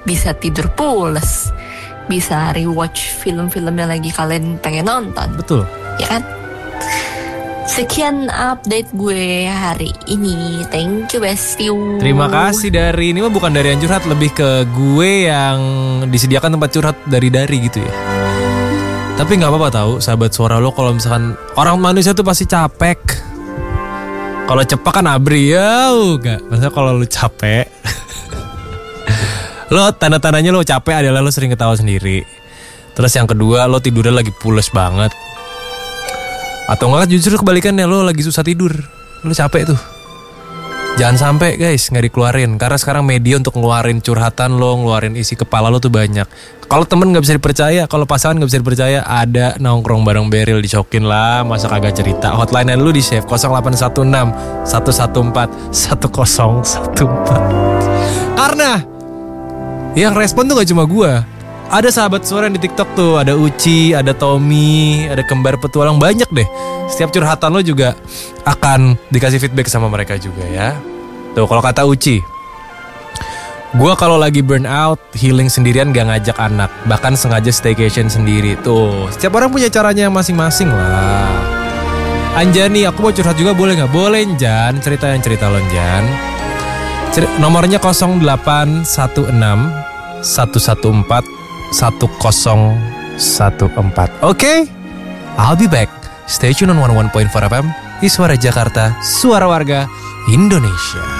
bisa tidur pules, bisa rewatch film-film yang lagi kalian pengen nonton. Betul. Ya kan? Sekian update gue hari ini. Thank you bestie. Terima kasih Dari. Ini mah bukan dari yang curhat, lebih ke gue yang disediakan tempat curhat dari gitu ya. Tapi gak apa-apa tahu sahabat suara lo, kalau misalkan orang manusia tuh pasti capek. Kalau cepak kan abri ya, enggak. Maksudnya kalau lo capek lo tanda-tandanya lo capek adalah lo sering ketawa sendiri. Terus yang kedua, lo tidurnya lagi pules banget. Atau enggak justru kebalikannya, lo lagi susah tidur, lo capek tuh. Jangan sampai guys nggak dikeluarin, karena sekarang media untuk ngeluarin curhatan lo, ngeluarin isi kepala lo tuh banyak. Kalau temen nggak bisa dipercaya, kalau pasangan nggak bisa dipercaya, ada nongkrong bareng Beril, dicokin lah, masa kagak cerita. Hotline lu di save 0816 114 1014. Karena yang respon tuh gak cuma gue. Ada sahabat suara di TikTok tuh, ada Uci, ada Tommy, ada Kembar Petualang, banyak deh. Setiap curhatan lo juga akan dikasih feedback sama mereka juga ya. Tuh kalau kata Uci, gue kalau lagi burn out, healing sendirian gak ngajak anak, bahkan sengaja staycation sendiri. Tuh, setiap orang punya caranya masing-masing lah. Anjani, aku mau curhat juga boleh gak? Boleh Jan, cerita lo Jan. Nomornya 0816 114 1014. Okay, I'll be back. Stay tune on 101.4 FM. Di Suara Jakarta, suara warga Indonesia.